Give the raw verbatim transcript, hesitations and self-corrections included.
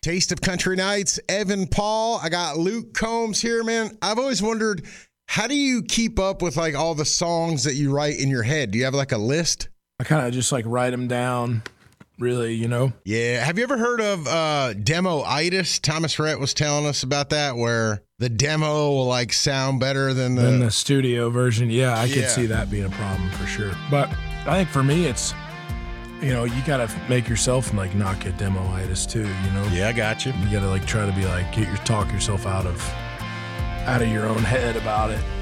Taste of Country Nights, Evan Paul. I got Luke Combs here, man. I've always wondered, how do you keep up with like all the songs that you write in your head? Do you have like a list? I kind of just like write them down, really, you know? Yeah. Have you ever heard of uh, demo-itis? Thomas Rhett was telling us about that, where the demo will like sound better than the, than the studio version. Yeah, I Yeah. could see that being a problem for sure. But I think for me, it's, you know, you got to make yourself like not get demo-itis too, you know? Yeah, I got you. You got to like try to be like, get your talk yourself out of, out of your own head about it.